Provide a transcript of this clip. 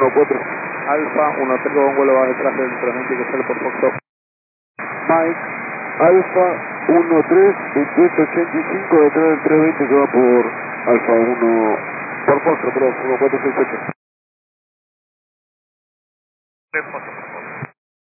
4. Alfa 1-3 con vuelo bajo detrás del 320 que sale por Foxtrot. Mike, Alfa 13, 2885 detrás del 320 que va por Alfa 1, por Foxtrot, perdón, 1468. 3 fotos.